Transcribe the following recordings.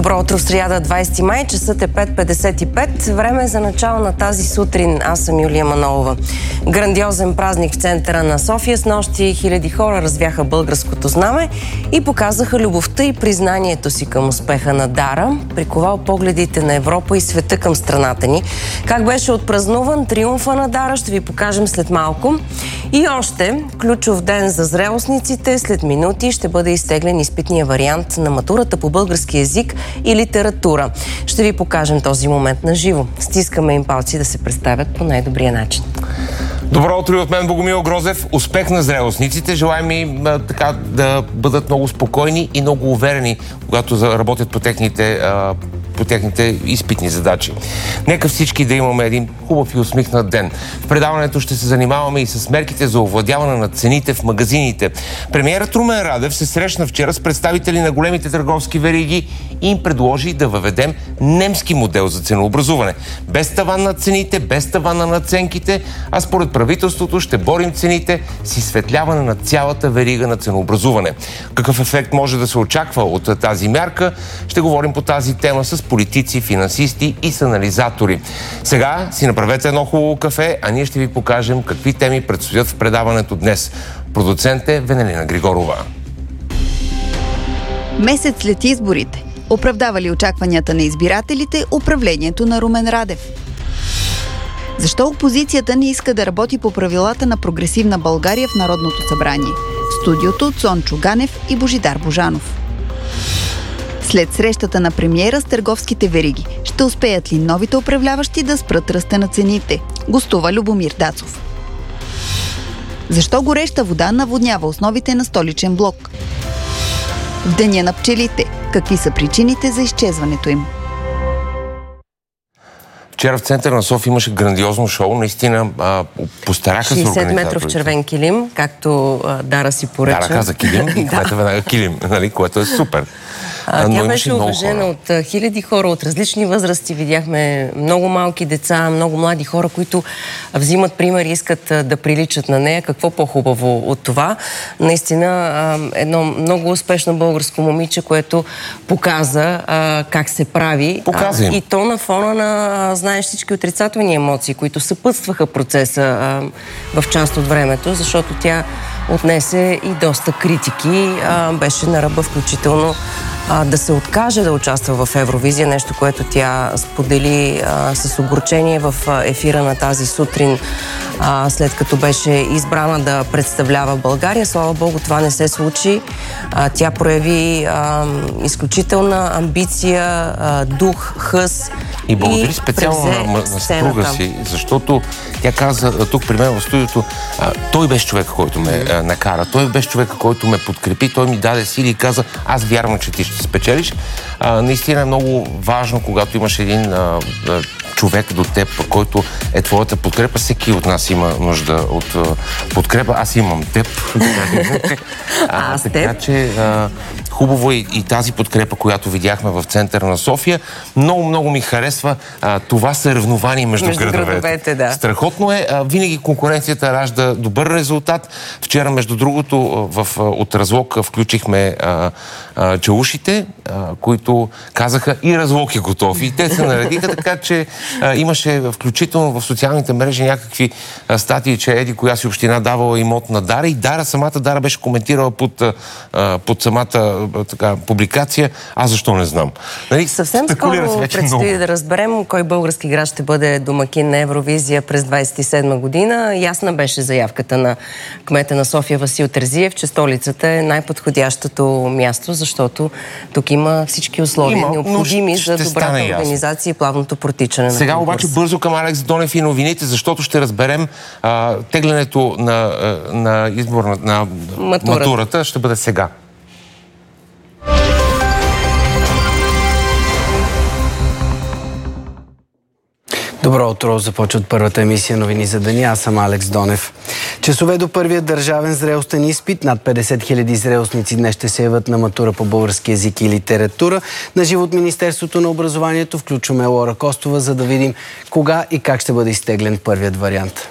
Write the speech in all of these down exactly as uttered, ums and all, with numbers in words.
Добро утро, сряда, двайсети май, часът е пет петдесет и пет. Време за начало на тази сутрин. Аз съм Юлия Манолова. Грандиозен празник в центъра на София. С нощи хиляди хора развяха българското знаме и показаха любовта и признанието си към успеха на Дара, приковал погледите на Европа и света към страната ни. Как беше отпразнуван триумфа на Дара, ще ви покажем след малко. И още ключов ден за зрелостниците. След минути ще бъде изтеглен изпитния вариант на матурата по български език и литература. Ще ви покажем този момент на живо. Стискаме им палци да се представят по най-добрия начин. Добро утро и от мен, Богомил Грозев. Успех на зрелостниците. Желаем им а, така да бъдат много спокойни и много уверени, когато работят по техните, а, по техните изпитни задачи. Нека всички да имаме един хубав и усмихнат ден. В предаването ще се занимаваме и с мерките за овладяване на цените в магазините. Премиерът Румен Радев се срещна вчера с представители на големите търговски вериги и им предложи да въведем немски модел за ценообразуване. Без таван на цените, без таван на надценките, а според правителството ще борим цените с изсветляване на цялата верига на ценообразуване. Какъв ефект може да се очаква от тази мярка? Ще говорим по тази тема с политици, финансисти и с анализатори. Сега си направете едно хубаво кафе, а ние ще ви покажем какви теми предстоят в предаването днес. Продуцент е Венелина Григорова. Месец след изборите. Оправдава ли очакванията на избирателите управлението на Румен Радев? Защо опозицията не иска да работи по правилата на прогресивна България в Народното събрание? В студиото Цончо Ганев и Божидар Божанов. След срещата на премиера с търговските вериги, ще успеят ли новите управляващи да спрат ръста на цените? Гостува Любомир Дацов. Защо гореща вода наводнява основите на столичен блок? В деня на пчелите. Какви са причините за изчезването им? Вчера в центъра на София имаше грандиозно шоу. Наистина а, постараха се организаторите. шейсет метров червен килим, както а, Дара си поръча. Дара каза килим и кмета веднага килим, нали, което е супер. А, тя беше уважена от а, хиляди хора, от различни възрасти. Видяхме много малки деца, много млади хора, които взимат пример и искат а, да приличат на нея. Какво по-хубаво от това? Наистина а, едно много успешно българско момиче, което показа а, как се прави. Показа им. А, и то на фона на, а, знаеш, всички отрицателни емоции, които съпътстваха процеса а, в част от времето, защото тя отнесе и доста критики. А, беше на ръба, включително а, да се откаже да участва в Евровизия, нещо, което тя сподели а, с огорчение в ефира на тази сутрин, а, след като беше избрана да представлява България. Слава Богу, това не се случи. А, тя прояви а, изключителна амбиция, а, дух, хъс. И благодари специално на, на съпруга си, защото тя каза тук при мен в студиото, а, той беше човека, който ме а, накара, той беше човека, който ме подкрепи, той ми даде сили и каза, аз вярвам, че ти ще спечелиш. А, наистина е много важно, когато имаш един а, а, човек до теб, който е твоята подкрепа. Всеки от нас има нужда от а, подкрепа. Аз имам теб. а, аз така теб. че а, хубаво е и тази подкрепа, която видяхме в центъра на София. Много, много ми харесва а, това съревнование между, между градовете. градовете да. Страхотно е. А, винаги конкуренцията ражда добър резултат. Вчера, между другото, в, от Разлог включихме а, а, чаушите, а, които казаха и Разлог е готов. И те се наредиха, така че а, имаше включително в социалните мрежи някакви а, статии, че еди коя си община давала имот на Дара и Дара, самата Дара беше коментирала под, а, под самата така, публикация. Аз защо не знам. Нали? Съвсем скоро предстои много да разберем кой български град ще бъде домакин на Евровизия през двайсет и седма година. Ясна беше заявката на кмета на София Васил Терзиев, че столицата е най-подходящото място, защото тук има всички условия има, необходими за добрата организация и плавното протичане на Сега конкурс. Обаче бързо към Алекс Донев и новините, защото ще разберем а, теглянето на, на избор на, на матурата. матурата ще бъде сега. Добро утро! Започва от първата емисия новини за деня. Аз съм Алекс Донев. Часове до първия държавен зрелостен изпит. Над петдесет хиляди зрелостници днес ще се явят на матура по български език и литература. На живо от Министерството на образованието включваме Лора Костова, за да видим кога и как ще бъде изтеглен първият вариант.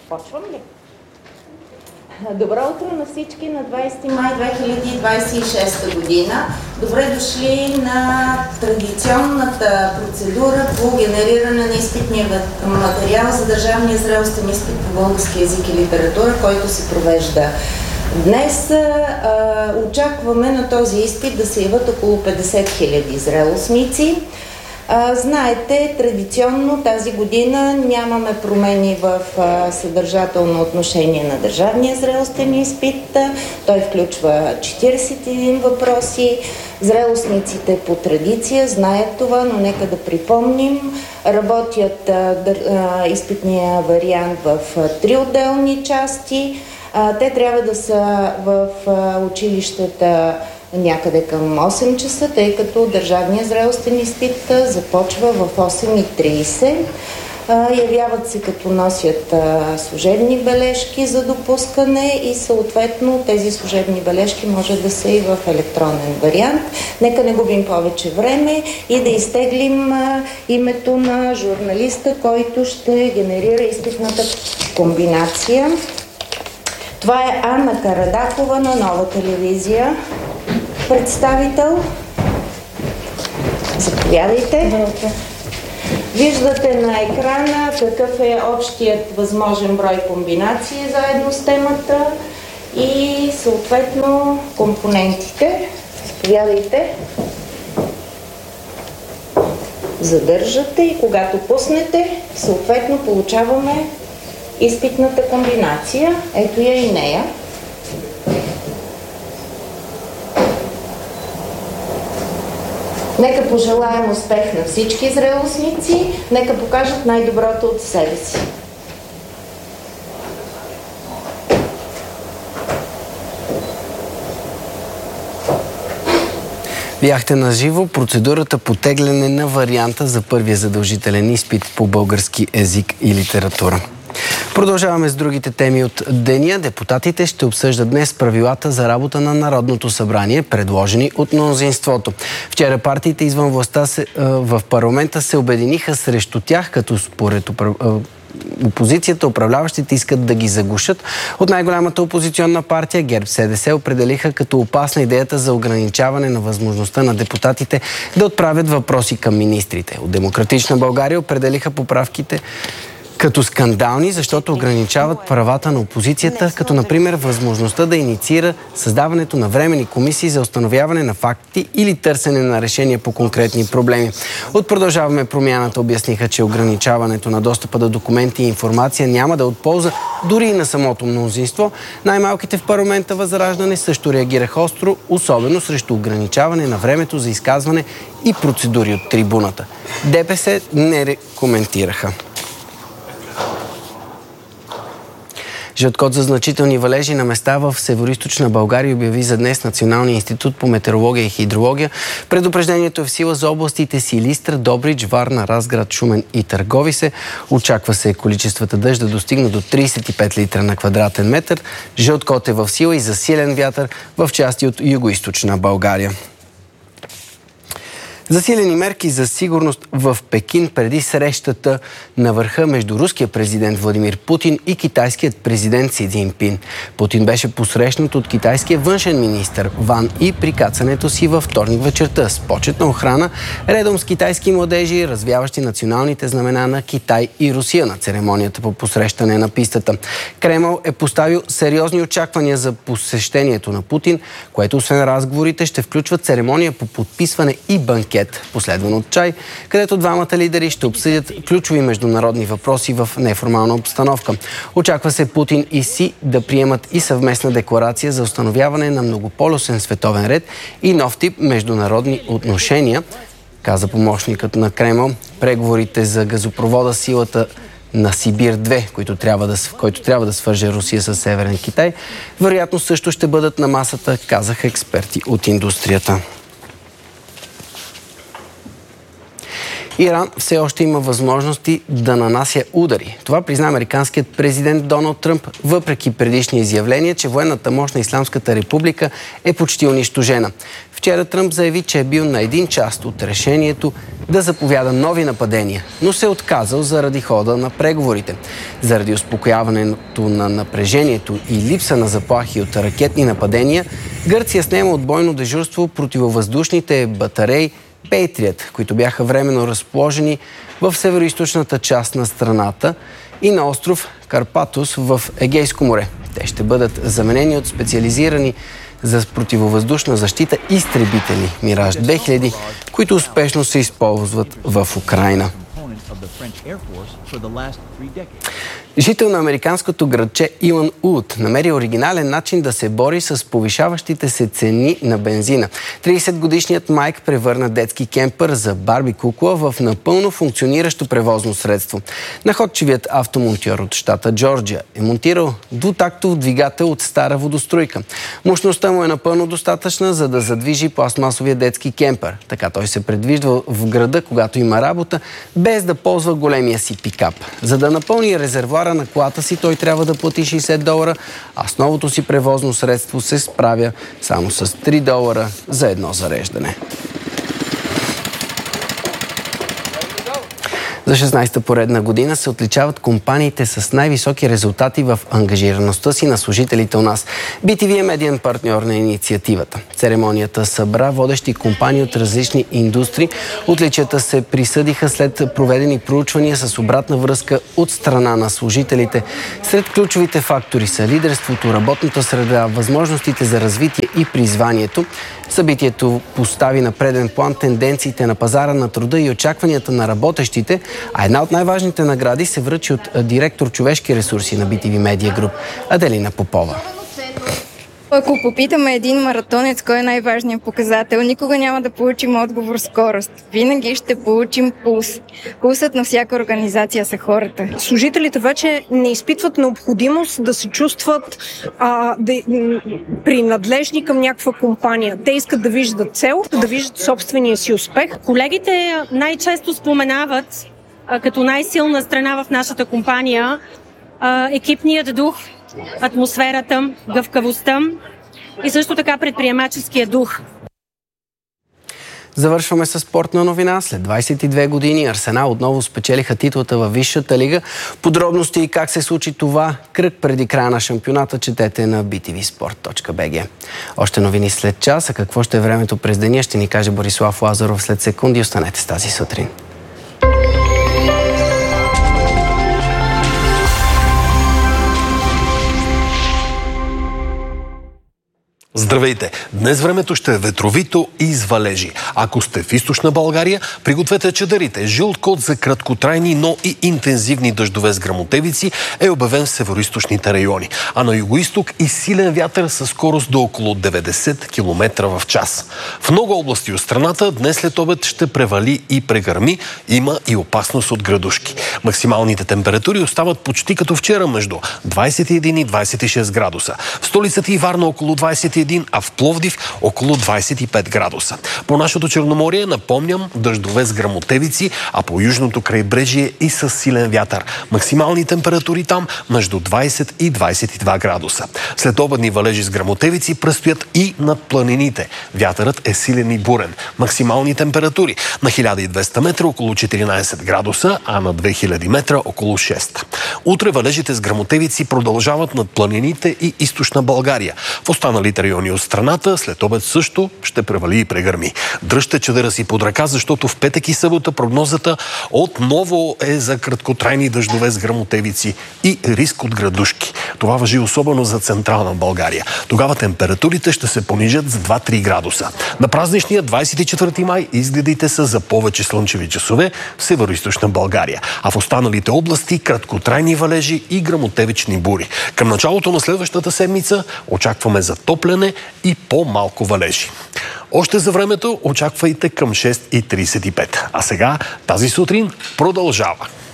Почвам ли? Добро утро на всички на двадесети май две хиляди двадесет и шеста година. Добре дошли на традиционната процедура по генериране на изпитния материал за държавния зрелостен изпит по български език и литература, който се провежда днес. А, очакваме на този изпит да се явят около петдесет хиляди зрелостници. А, знаете, традиционно тази година нямаме промени в а, съдържателно отношение на държавния зрелостен изпит. Той включва четиридесет и един въпроси. Зрелостниците по традиция знаят това, но нека да припомним. Работят а, дър, а, изпитния вариант в а, три отделни части. А, те трябва да са в а, училищата някъде към осем часа, тъй като държавният зрелостен изпит започва в осем и тридесет. Явяват се като носят служебни бележки за допускане и съответно тези служебни бележки може да са и в електронен вариант. Нека не губим повече време и да изтеглим името на журналиста, който ще генерира изпитната комбинация. Това е Анна Карадакова на Нова телевизия. Представител. Заповядайте. Виждате на екрана какъв е общият възможен брой комбинации заедно с темата и съответно компонентите. Заповядайте. Задържате и когато пуснете, съответно получаваме изпитната комбинация. Ето я и нея. Нека пожелаем успех на всички зрелостници, нека покажат най-доброто от себе си. Бяхте на живо процедурата по тегляне на варианта за първия задължителен изпит по български език и литература. Продължаваме с другите теми от деня. Депутатите ще обсъждат днес правилата за работа на Народното събрание, предложени от мнозинството. Вчера партиите извън властта се, в парламента се обединиха срещу тях, като според опозицията, управляващите искат да ги заглушат. От най-голямата опозиционна партия ГЕРБ-СДС определиха като опасна идеята за ограничаване на възможността на депутатите да отправят въпроси към министрите. От Демократична България определиха поправките като скандални, защото ограничават правата на опозицията, като например възможността да инициира създаването на временни комисии за установяване на факти или търсене на решения по конкретни проблеми. От Продължаваме промяната обясниха, че ограничаването на достъпа до документи и информация няма да отполза дори и на самото мнозинство. Най-малките в парламента Възраждане също реагираха остро, особено срещу ограничаване на времето за изказване и процедури от трибуната. ДПС не коментираха. Жълт код за значителни валежи на места в североизточна България обяви за днес Националния институт по метеорология и хидрология. Предупреждението е в сила за областите Силистра, Добрич, Варна, Разград, Шумен и Търговище. Очаква се количествата дъжд да достигнат до тридесет и пет литра на квадратен метър. Жълт код е в сила и за силен вятър в части от югоизточна България. Засилени мерки за сигурност в Пекин преди срещата на върха между руския президент Владимир Путин и китайският президент Си Цзинпин. Путин беше посрещнат от китайския външен министър Ван И при кацането си във вторник вечерта с почетна охрана, редом с китайски младежи, развяващи националните знамена на Китай и Русия на церемонията по посрещане на пистата. Кремъл е поставил сериозни очаквания за посещението на Путин, което освен разговорите ще включва церемония по подписване и банкет, последван от чай, където двамата лидери ще обсъдят ключови международни въпроси в неформална обстановка. Очаква се Путин и Си да приемат и съвместна декларация за установяване на многополюсен световен ред и нов тип международни отношения, каза помощникът на Кремъл. Преговорите за газопровода силата на Сибир две, който трябва, да, който трябва да свърже Русия с Северен Китай, вероятно също ще бъдат на масата, казаха експерти от индустрията. Иран все още има възможности да нанася удари. Това призна американският президент Доналд Тръмп, въпреки предишни изявления, че военната мощ на Ислямската република е почти унищожена. Вчера Тръмп заяви, че е бил на един част от решението да заповяда нови нападения, но се е отказал заради хода на преговорите. Заради успокояването на напрежението и липса на заплахи от ракетни нападения, Гърция снема от бойно дежурство противовъздушните батареи Patriot, които бяха временно разположени в североизточната част на страната и на остров Карпатос в Егейско море. Те ще бъдат заменени от специализирани за противовъздушна защита изтребители Мираж две хиляди, които успешно се използват в Украйна. Жител на американското градче Илън Уд намери оригинален начин да се бори с повишаващите се цени на бензина. тридесетгодишният Майк превърна детски кемпър за Барби кукла в напълно функциониращо превозно средство. Находчивият автомонтьор от щата Джорджия е монтирал двутактов двигател от стара водостройка. Мощността му е напълно достатъчна, за да задвижи пластмасовия детски кемпър. Така той се предвижда в града, когато има работа, без да ползва големия си пикап. За да напълни резервоара на колата си, той трябва да плати шейсет долара, а с новото си превозно средство се справя само с три долара за едно зареждане. За шестнадесета поредна година се отличават компаниите с най-високи резултати в ангажираността си на служителите у нас. би ти ви е медиен партньор на инициативата. Церемонията събра водещи компании от различни индустрии. Отличията се присъдиха след проведени проучвания с обратна връзка от страна на служителите. Сред ключовите фактори са лидерството, работната среда, възможностите за развитие и призванието. Събитието постави на преден план тенденциите на пазара на труда и очакванията на работещите, а една от най-важните награди се връчи от директор човешки ресурси на би ти ви Media Group Аделина Попова. Ако попитаме един маратонец кой е най-важният показател, никога няма да получим отговор скорост. Винаги ще получим пулс. Пулсът на всяка организация са хората. Служителите вече не изпитват необходимост да се чувстват а, да, принадлежни към някаква компания. Те искат да виждат цел, да виждат собствения си успех. Колегите най-често споменават а, като най-силна страна в нашата компания а, екипният дух, атмосферата, гъвкавостта и също така предприемаческия дух. Завършваме с спортна новина. След двадесет и две години Арсенал отново спечелиха титлата във Висшата лига. Подробности и как се случи това кръг преди края на шампионата четете на би ти ви спорт точка би джи. Още новини след час. А какво ще е времето през деня, ще ни каже Борислав Лазаров след секунди. Останете с тази сутрин. Здравейте! Днес времето ще е ветровито и с валежи. Ако сте в източна България, пригответе чадърите. Жълт код за краткотрайни, но и интензивни дъждове с гръмотевици е обявен в североизточните райони. А на югоизток и силен вятър със скорост до около деветдесет километра в час. В много области от страната днес след обед ще превали и прегърми. Има и опасност от градушки. Максималните температури остават почти като вчера между двадесет и един и двадесет и шест градуса. В столицата и Варна около двадесет и един, а в Пловдив около двадесет и пет градуса. По нашето Черноморие, напомням, дъждове с гръмотевици, а по южното крайбрежие и с силен вятър. Максимални температури там между двадесет и двадесет и два градуса. След обедни валежи с гръмотевици предстоят и над планините. Вятърът е силен и бурен. Максимални температури на хиляда и двеста метра около четиринадесет градуса, а на две хиляди метра около шест. Утре валежите с гръмотевици продължават над планините и източна България. В останалите райони от страната след обед също ще превали и прегърми. Дръжте чадъра си под ръка, защото в петък и събота прогнозата отново е за краткотрайни дъждове с гръмотевици и риск от градушки. Това важи особено за централна България. Тогава температурите ще се понижат с два-три градуса. На празничния двадесет и четвърти май изгледите са за повече слънчеви часове в североизточна България, а в останалите области краткотрайни валежи и гръмотевични бури. Към началото на следващата седмица очакваме затопляне и по-малко валежи. Още за времето очаквайте към шест и тридесет и пет. А сега тази сутрин продължава.